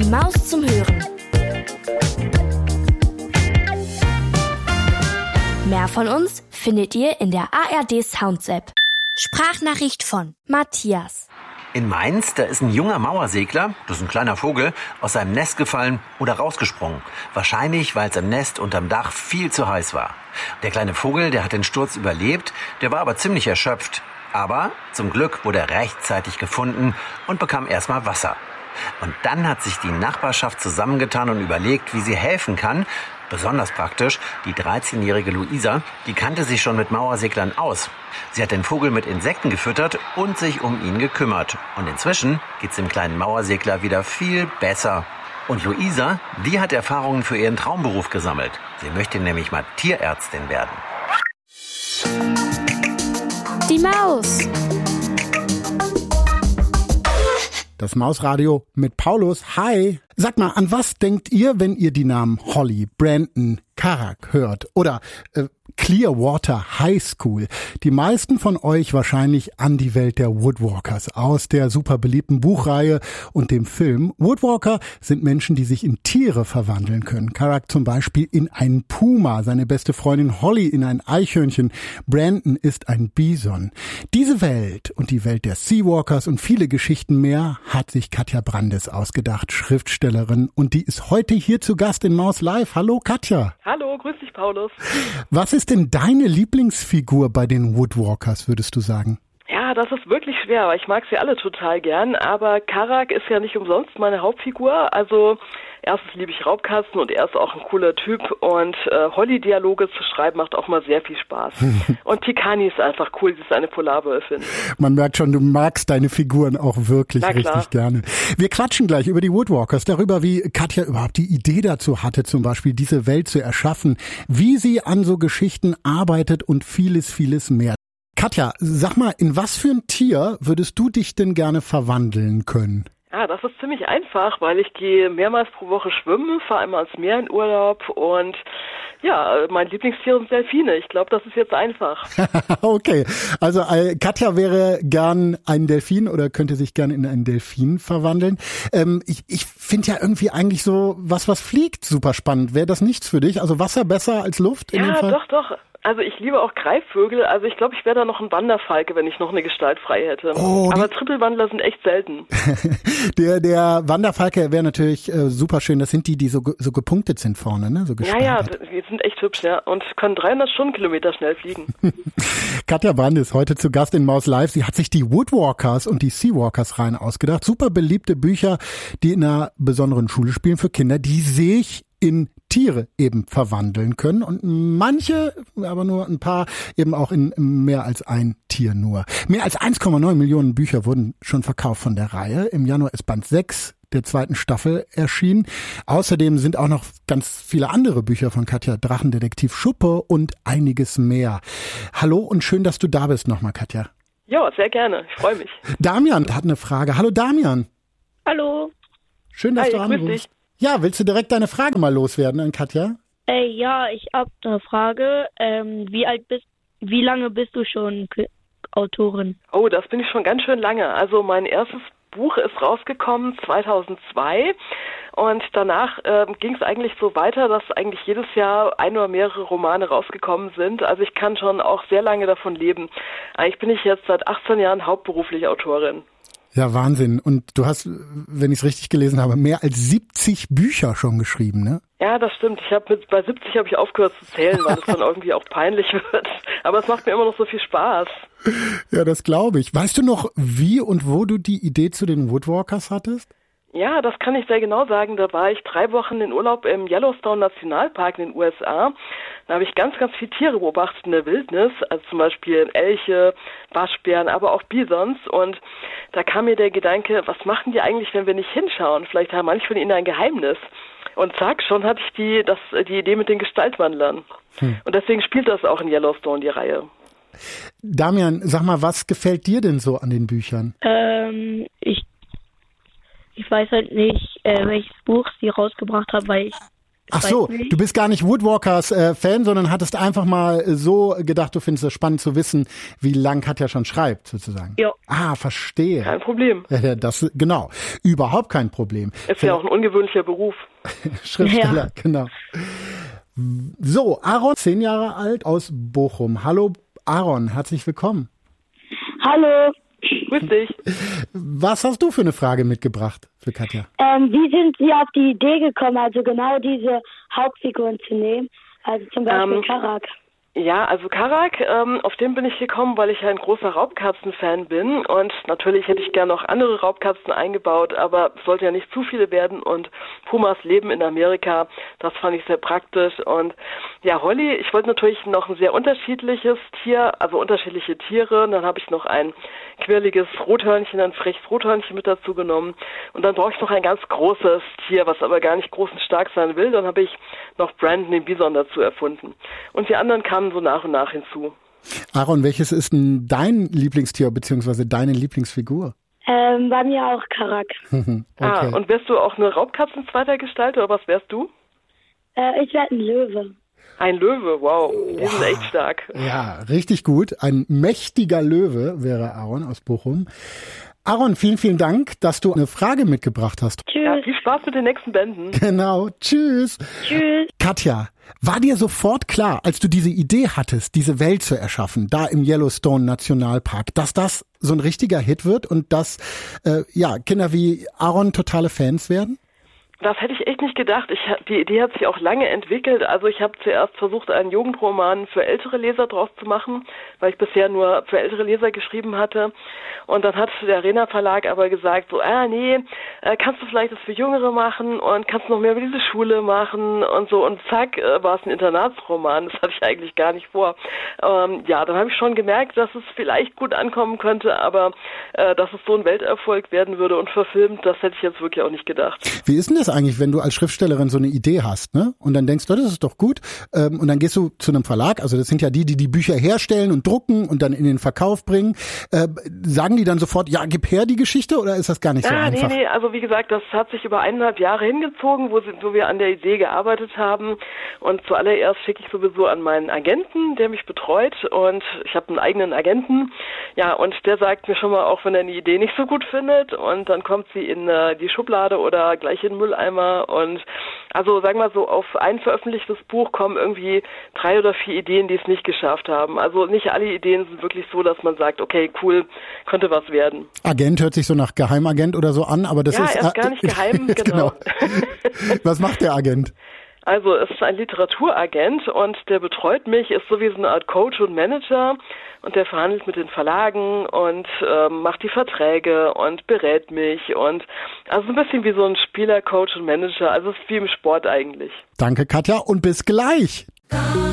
Maus zum Hören. Mehr von uns findet ihr in der ARD Sounds App. Sprachnachricht von Matthias. In Mainz, da ist ein junger Mauersegler, das ist ein kleiner Vogel, aus seinem Nest gefallen oder rausgesprungen. Wahrscheinlich, weil es im Nest unterm Dach viel zu heiß war. Der kleine Vogel, der hat den Sturz überlebt, der war aber ziemlich erschöpft. Aber zum Glück wurde er rechtzeitig gefunden und bekam erstmal Wasser. Und dann hat sich die Nachbarschaft zusammengetan und überlegt, wie sie helfen kann. Besonders praktisch, die 13-jährige Luisa, die kannte sich schon mit Mauerseglern aus. Sie hat den Vogel mit Insekten gefüttert und sich um ihn gekümmert. Und inzwischen geht's dem kleinen Mauersegler wieder viel besser. Und Luisa, die hat Erfahrungen für ihren Traumberuf gesammelt. Sie möchte nämlich mal Tierärztin werden. Die Maus. Das Mausradio mit Paulus. Hi. Sag mal, an was denkt ihr, wenn ihr die Namen Holly, Brandon, Karak hört? Oder Clearwater High School. Die meisten von euch wahrscheinlich an die Welt der Woodwalkers aus der super beliebten Buchreihe und dem Film. Woodwalker sind Menschen, die sich in Tiere verwandeln können. Karak zum Beispiel in einen Puma, seine beste Freundin Holly in ein Eichhörnchen, Brandon ist ein Bison. Diese Welt und die Welt der Seawalkers und viele Geschichten mehr hat sich Katja Brandes ausgedacht, Schriftstellerin, und die ist heute hier zu Gast in Maus Live. Hallo Katja. Hallo, grüß dich Paulus. Was ist denn deine Lieblingsfigur bei den Woodwalkers, würdest du sagen? Ja, das ist wirklich schwer, weil ich mag sie alle total gern, aber Karak ist ja nicht umsonst meine Hauptfigur. Also erstens liebe ich Raubkatzen und er ist auch ein cooler Typ und Holly-Dialoge zu schreiben macht auch mal sehr viel Spaß. Und Tikani ist einfach cool, sie ist eine Polarwölfin. Man merkt schon, du magst deine Figuren auch wirklich richtig gerne. Wir quatschen gleich über die Woodwalkers, darüber, wie Katja überhaupt die Idee dazu hatte, zum Beispiel diese Welt zu erschaffen, wie sie an so Geschichten arbeitet und vieles, vieles mehr. Katja, sag mal, in was für ein Tier würdest du dich denn gerne verwandeln können? Ja, das ist ziemlich einfach, weil ich gehe mehrmals pro Woche schwimmen, fahre einmal ans Meer in Urlaub und ja, mein Lieblingstier sind Delfine. Ich glaube, das ist jetzt einfach. Okay, also Katja wäre gern ein Delfin oder könnte sich gern in einen Delfin verwandeln. Ich finde ja irgendwie eigentlich so was fliegt super spannend. Wäre das nichts für dich? Also Wasser besser als Luft in dem Fall? Ja, doch. Also ich liebe auch Greifvögel, also ich glaube, ich wäre da noch ein Wanderfalke, wenn ich noch eine Gestalt frei hätte. Oh, aber Trippelwandler sind echt selten. Der Wanderfalke wäre natürlich super schön, das sind die so gepunktet sind vorne, ne? So ja, die sind echt hübsch, ja, und können 300 Stundenkilometer schnell fliegen. Katja Brandes heute zu Gast in Maus Live. Sie hat sich die Woodwalkers und die Seawalkers rein ausgedacht. Super beliebte Bücher, die in einer besonderen Schule spielen für Kinder, die sich in Tiere eben verwandeln können und manche, aber nur ein paar, eben auch in mehr als ein Tier nur. Mehr als 1,9 Millionen Bücher wurden schon verkauft von der Reihe. Im Januar ist Band 6 der zweiten Staffel erschienen. Außerdem sind auch noch ganz viele andere Bücher von Katja, Drachendetektiv Schuppe und einiges mehr. Hallo und schön, dass du da bist nochmal, Katja. Ja, sehr gerne. Ich freue mich. Damian hat eine Frage. Hallo Damian. Hallo. Schön, dass du anrufst. Ja, willst du direkt deine Frage mal loswerden an Katja? Ja, ich habe eine Frage. Wie lange bist du schon Autorin? Oh, das bin ich schon ganz schön lange. Also mein erstes Buch ist rausgekommen 2002 und danach ging es eigentlich so weiter, dass eigentlich jedes Jahr ein oder mehrere Romane rausgekommen sind. Also ich kann schon auch sehr lange davon leben. Eigentlich bin ich jetzt seit 18 Jahren hauptberuflich Autorin. Ja, Wahnsinn. Und du hast, wenn ich es richtig gelesen habe, mehr als 70 Bücher schon geschrieben, ne? Ja, das stimmt. Bei 70 habe ich aufgehört zu zählen, weil es dann irgendwie auch peinlich wird. Aber es macht mir immer noch so viel Spaß. Ja, das glaube ich. Weißt du noch, wie und wo du die Idee zu den Woodwalkers hattest? Ja, das kann ich sehr genau sagen. Da war ich 3 Wochen in Urlaub im Yellowstone Nationalpark in den USA. Da habe ich ganz, ganz viele Tiere beobachtet in der Wildnis, also zum Beispiel Elche, Waschbären, aber auch Bisons. Und da kam mir der Gedanke, was machen die eigentlich, wenn wir nicht hinschauen? Vielleicht haben manche von ihnen ein Geheimnis. Und zack, schon hatte ich die Idee mit den Gestaltwandlern. Und deswegen spielt das auch in Yellowstone, die Reihe. Damian, sag mal, was gefällt dir denn so an den Büchern? Ich weiß halt nicht, welches Buch sie rausgebracht haben, weil ich Ach so, du bist gar nicht Woodwalkers Fan, sondern hattest einfach mal so gedacht, du findest es spannend zu wissen, wie lang Katja schon schreibt, sozusagen. Ja. Ah, verstehe. Kein Problem. Ja, das, genau. Überhaupt kein Problem. Ist ja auch ein ungewöhnlicher Beruf. Schriftsteller, genau. So, Aaron, 10 Jahre alt, aus Bochum. Hallo, Aaron, herzlich willkommen. Hallo. Grüß dich. Was hast du für eine Frage mitgebracht für Katja? Wie sind Sie auf die Idee gekommen, also genau diese Hauptfiguren zu nehmen? Also zum Beispiel Karak. Ja, also Karak, auf den bin ich gekommen, weil ich ein großer Raubkatzen-Fan bin und natürlich hätte ich gerne noch andere Raubkatzen eingebaut, aber es sollten ja nicht zu viele werden und Pumas leben in Amerika, das fand ich sehr praktisch und ja, Holly, ich wollte natürlich noch ein sehr unterschiedliches Tier, also unterschiedliche Tiere, und dann habe ich noch ein quirliges Rothörnchen, ein freches Rothörnchen mit dazu genommen und dann brauche ich noch ein ganz großes Tier, was aber gar nicht groß und stark sein will, dann habe ich noch Brandon, den Bison, dazu erfunden und die anderen kamen so nach und nach hinzu. Aaron, welches ist denn dein Lieblingstier bzw. deine Lieblingsfigur? Bei mir auch Karak. Okay. Ah, und wärst du auch eine Raubkatzen zweiter Gestalt oder was wärst du? Ich werde ein Löwe. Ein Löwe, wow, die sind echt stark. Ja, richtig gut. Ein mächtiger Löwe wäre Aaron aus Bochum. Aaron, vielen, vielen Dank, dass du eine Frage mitgebracht hast. Tschüss. Ja, viel Spaß mit den nächsten Bänden. Genau, tschüss. Tschüss. Katja, war dir sofort klar, als du diese Idee hattest, diese Welt zu erschaffen, da im Yellowstone Nationalpark, dass das so ein richtiger Hit wird und dass Kinder wie Aaron totale Fans werden? Das hätte ich echt nicht gedacht. Die Idee hat sich auch lange entwickelt. Also ich habe zuerst versucht, einen Jugendroman für ältere Leser draus zu machen, weil ich bisher nur für ältere Leser geschrieben hatte. Und dann hat der Arena Verlag aber gesagt, so, kannst du vielleicht das für Jüngere machen und kannst noch mehr über diese Schule machen und so. Und zack, war es ein Internatsroman. Das hatte ich eigentlich gar nicht vor. Dann habe ich schon gemerkt, dass es vielleicht gut ankommen könnte, aber dass es so ein Welterfolg werden würde und verfilmt, das hätte ich jetzt wirklich auch nicht gedacht. Wie ist denn das eigentlich, wenn du als Schriftstellerin so eine Idee hast, ne? Und dann denkst du, das ist doch gut. Und dann gehst du zu einem Verlag, also das sind ja die Bücher herstellen und drucken und dann in den Verkauf bringen. Sagen die dann sofort, ja, gib her die Geschichte, oder ist das gar nicht so einfach? Nee, also wie gesagt, das hat sich über 1,5 Jahre hingezogen, wo wir an der Idee gearbeitet haben. Und zuallererst schicke ich sowieso an meinen Agenten, der mich betreut, und ich habe einen eigenen Agenten. Ja, und der sagt mir schon mal, auch wenn er eine Idee nicht so gut findet, und dann kommt sie in die Schublade oder gleich in den Mülleimer. Und also sagen wir so, auf ein veröffentlichtes Buch kommen irgendwie 3 oder 4 Ideen, die es nicht geschafft haben. Also nicht alle Ideen sind wirklich so, dass man sagt, okay, cool, könnte was werden. Agent hört sich so nach Geheimagent oder so an, aber das ist... Ja, er ist gar nicht geheim, genau. Was macht der Agent? Also es ist ein Literaturagent und der betreut mich, ist so wie so eine Art Coach und Manager, und der verhandelt mit den Verlagen und macht die Verträge und berät mich, und also ein bisschen wie so ein Spieler, Coach und Manager, also es ist wie im Sport eigentlich. Danke, Katja, und bis gleich.